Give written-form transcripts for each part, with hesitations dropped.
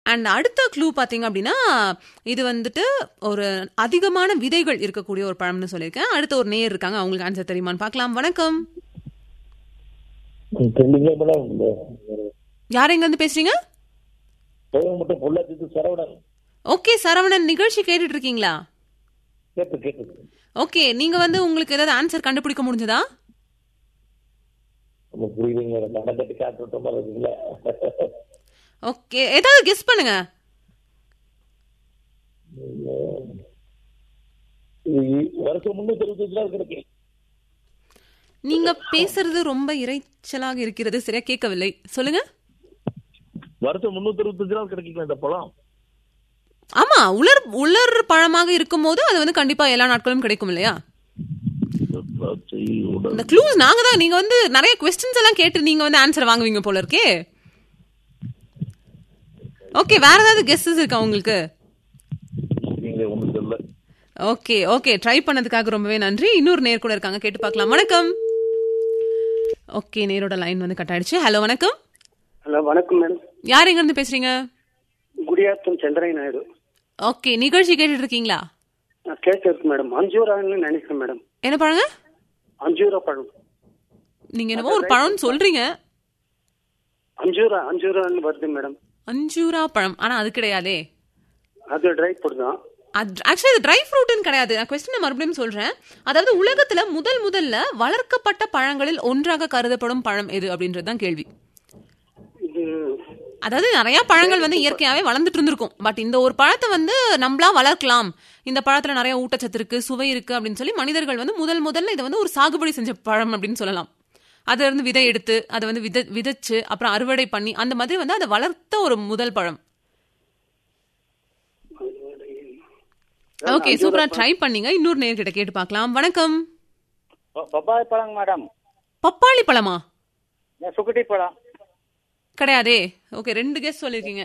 And அடுத்த clue பாத்தீங்க அப்படின்னா இது வந்துட்டு ஒரு அதிகமான விதைகள் இருக்கக்கூடிய ஒரு பழம்னு சொல்லியிருக்கேன். அடுத்த ஒரு நேயர் இருக்காங்க, அவங்களுக்கு ஆன்சர் தெரியுமான்னு பார்க்கலாம். வணக்கம், யார் எங்க இருந்து பேசுறீங்க? ஓகே சரவணன், நிகழ்ச்சி கேட்டுட்டு இருக்கீங்களா? ஓகே, நீங்க வந்து உங்களுக்கு ஏதாவது ஆன்சர் கண்டுபிடிக்க முடிஞ்சதா? ஓகே, ஏதாவது கெஸ் பண்ணுங்க. நீங்க பேசுறது ரொம்ப இரைச்சலாக இருக்கிறது, சரியா கேட்கவில்லை, சொல்லுங்க. வருஷம் 365 நாள் கிடைக்கும் இந்த பழம். ஆமா, உலர் பழமாக இருக்கும் போது அது வந்து கண்டிப்பா எல்லா நாட்களும் கிடைக்கும் இல்லையா? இந்த க்ளூஸ் நாங்க தான், நீங்க வந்து நிறைய क्वेश्चंस எல்லாம் கேட்டு நீங்க வந்து ஆன்சர் வாங்குவீங்க போல இருக்கே. ஓகே, வேற ஏதாவது கெஸ்ஸஸ் இருக்கா உங்களுக்கு? ஓகே ஓகே, ட்ரை பண்ணதுக்காக ரொம்பவே நன்றி. இன்னொரு நேர் கூட இருக்காங்க, கேட்டு பார்க்கலாம். வணக்கம். ஓகே, நேரோட லைன் வந்து கட் ஆயிடுச்சு. ஹலோ வணக்கம். ஹலோ வணக்கம் மேடம். யார் எங்க இருந்து பேசுறீங்க? குடியாத்தம் சந்திரன் நாயுடு. ஓகே, நிகழ்ச்சி கேட்டுட்டு இருக்கீங்களா? கேட்டு மேடம். அஞ்சூரான்னு நினைக்கிறேன் மேடம். என்ன பழங்க? அஞ்சூரா பழம். நீங்க என்னவோ ஒரு பழம் சொல்றீங்க. அஞ்சூரான்னு வருது மேடம். அஞ்சூரா பழம், ஆனா அது கிடையாதே. அது ட்ரை ஃப்ரூட் தான். ஆக்சுவலி அது ட்ரை ஃப்ரூட்னு கிடையாது. நான் கொஸ்டினை மறுபடியும் சொல்றேன். அதாவது உலகத்துல முதல்ல வளர்க்கப்பட்ட பழங்களில் ஒன்றாக கருதப்படும் பழம் எது அப்படின்றது தான் கேள்வி. அதாவது நிறைய பழங்கள் வந்து இயற்கையாவே வளர்ந்துட்டு இருந்திருக்கும். பட் இந்த ஒரு பழத்தை வந்து நம்மளா வளர்க்கலாம், இந்த பழத்துல நிறைய ஊட்டச்சத்து இருக்கு, சுவை இருக்கு அப்படின்னு சொல்லி மனிதர்கள் வந்து முதல்ல இதை வந்து ஒரு சாகுபடி செஞ்ச பழம் அப்படின்னு சொல்லலாம். அதுல இருந்து விதை எடுத்து அதை வந்து விதைச்சு அப்புறம் அறுவடை பண்ணி அந்த மாதிரி வந்து அதை வளர்த்த ஒரு முதல் பழம். ஓகே, சூப்பரா ட்ரை பண்ணீங்க. இன்னொரு நேர்கிட்ட கேட்டு பார்க்கலாம். வணக்கம். பப்பாளி பழம் மேடம். பப்பாளி பழமா? சுக்குட்டி பழம் கிடையாதே. ஓகே, 2 கெஸ் சொல்லிருக்கீங்க.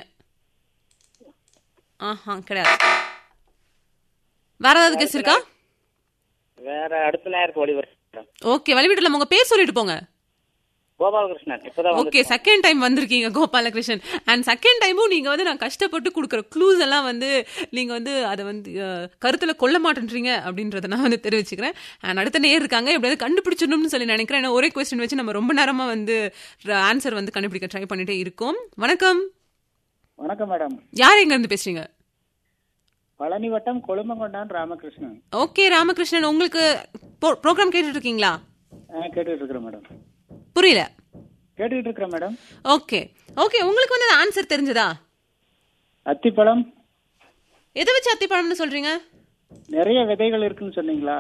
ஆஹா, கிடையாது. வேற ஏதாவது கெஸ் இருக்கா? வேற அடுத்த நேரத்துக்கு வழிபடுறேன். ஓகே, வழிவிடலாம். உங்க பேர் சொல்லிட்டு போங்க. கோபாலகிருஷ்ணன். ஓகே, செகண்ட் டைம் வந்திருக்கீங்க கோபாலகிருஷ்ணன். அண்ட் செகண்ட் டைமும் நீங்க வந்து நான் கஷ்டப்பட்டு கொடுக்குற க்ளூஸ் எல்லாம் வந்து நீங்க வந்து அதை வந்து கருத்துல கொள்ள மாட்டேன்றீங்க அப்படின்றத நான் வந்து தெரிவிச்சுக்கிறேன். அண்ட் அடுத்த நேர் இருக்காங்க, எப்படியாவது கண்டுபிடிச்சிடணும்னு சொல்லி நினைக்கிறேன். ஏன்னா ஒரே கொஸ்டின் வச்சு நம்ம ரொம்ப நேரமா வந்து ஆன்சர் வந்து கண்டுபிடிக்க ட்ரை பண்ணிட்டே இருக்கோம். வணக்கம். வணக்கம் மேடம். யார் எங்க இருந்து பேசுறீங்க? பழனி வட்டம் கொழுமங்கொண்டான் ராமகிருஷ்ணன். ஓகே ராமகிருஷ்ணன், உங்களுக்கு ப்ரோக்ராம் கேட்டுட்டு இருக்கீங்களா? கேட்டுட்டு இருக்கிறேன் மேடம். புரியல. கேட்டுட்டு இருக்கிறேன் மேடம். ஓகே ஓகே, உங்களுக்கு வந்து ஆன்சர் தெரிஞ்சதா? அத்திப்பழம். எதை வச்சு அத்திப்பழம்னு சொல்றீங்க? நிறைய விதைகள் இருக்குன்னு சொன்னீங்களா?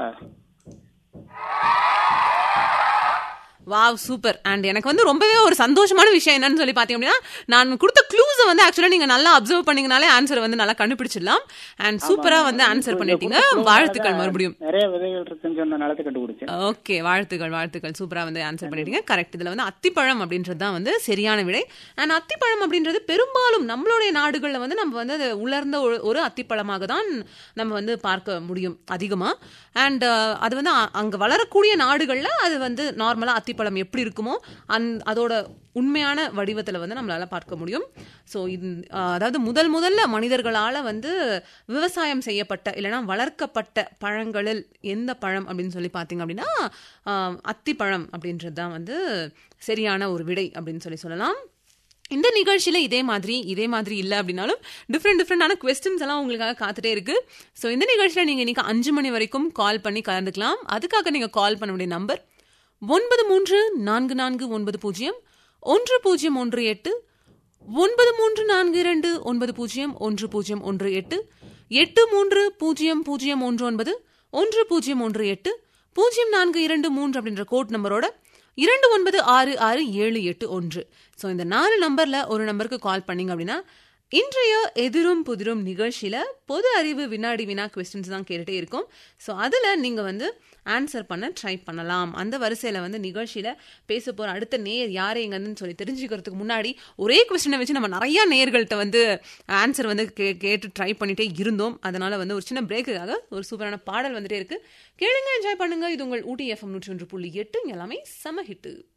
Wow, super. அண்ட் எனக்கு வந்து ரொம்பவே ஒரு சந்தோஷமான விஷயம் என்னன்னு சொல்லி பாத்தீங்க அப்படின்னா, நான் கொடுத்த க்ளூஸை வந்து ஆக்சுவலா நீங்க நல்லா அப்சர்வ் பண்ணீங்கனாலே ஆன்சர் வந்து நல்லா கண்டுபிடிச்சிடலாம். அண்ட் சூப்பரா வந்து ஆன்சர் பண்ணிட்டீங்க. வாழ்த்துக்கள். மறுபடியும் நிறைய விதைகள் இருக்குன்னு சொன்னனால கண்டுபிடிச்சேன். ஓகே, வாழ்த்துக்கள். சூப்பரா வந்து ஆன்சர் பண்ணிட்டீங்க. கரெக்ட். இதுல வந்து அத்திப்பழம் அப்படின்றது தான் வந்து சரியான விடை. அண்ட் அத்திப்பழம் அப்படின்றது பெரும்பாலும் நம்மளுடைய நாடுகள்ல வந்து நம்ம வந்து அது உலர்ந்த ஒரு அத்திப்பழமாக தான் நம்ம வந்து பார்க்க முடியும் அதிகமா. அண்ட் அது வந்து அங்க வளரக்கூடிய நாடுகள்ல அது வந்து நார்மலா அத்திப்பழம் எப்படி இருக்குமோ அதோட உண்மையான வடிவத்துல வந்து நம்மளால பார்க்க முடியும். ஸோ அதாவது முதல்ல மனிதர்களால வந்து விவசாயம் செய்யப்பட்ட இல்லைன்னா வளர்க்கப்பட்ட பழங்களில் எந்த பழம் அப்படின்னு சொல்லி பார்த்தீங்க அப்படின்னா அத்திப்பழம் அப்படின்றது தான் வந்து சரியான ஒரு விடை அப்படின்னு சொல்லலாம். இந்த நிகழ்ச்சியில இதே மாதிரி இல்லை அப்படின்னாலும் டிஃப்ரெண்டான கொஸ்டின்ஸ் எல்லாம் உங்களுக்காக காத்துட்டே இருக்கு. ஸோ இந்த நிகழ்ச்சியில நீங்க இன்னைக்கு 5 மணி வரைக்கும் கால் பண்ணி கலந்துக்கலாம். அதுக்காக நீங்க கால் பண்ண வேண்டிய நம்பர் 9344901018 9342901018 8300191018 0423 அப்படின்ற கோட் நம்பரோட 29667881. ஸோ இந்த 4 நம்பர்ல ஒரு நம்பருக்கு கால் பண்ணீங்க அப்படின்னா இன்றைய எதிரும் புதிரும் நிகழ்ச்சியில பொது அறிவு வினாடி வினா கொஸ்டின்ஸ் தான் கேட்டுட்டே இருக்கும். ஸோ அதில் நீங்கள் வந்து ஆன்சர் பண்ண ட்ரை பண்ணலாம். அந்த வரிசையில் வந்து நிகழ்ச்சியில் பேச போகிற அடுத்த நேர் யார் எங்கன்னு சொல்லி தெரிஞ்சுக்கிறதுக்கு முன்னாடி ஒரே கொஸ்டினை வச்சு நம்ம நிறையா நேர்கள்ட்ட வந்து ஆன்சர் வந்து கேட்டு ட்ரை பண்ணிட்டே இருந்தோம். அதனால வந்து ஒரு சின்ன பிரேக்குக்காக ஒரு சூப்பரான பாடல் வந்துட்டே இருக்கு. கேளுங்க, என்ஜாய் பண்ணுங்க. இது உங்கள் ஊட்டி FM 101.8. எல்லாமே செம ஹிட்டு.